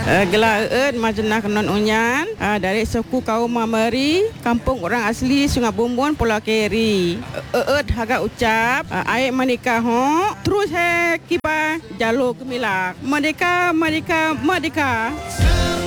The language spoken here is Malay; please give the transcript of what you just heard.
Gelar Majenah Kenon Unyan dari suku kaum Mameri, kampung orang asli Sungai Bumbun, Pulau Keri. Agak ucap air menikah terus kipa jalur Gemilak. Merdeka, merdeka, merdeka.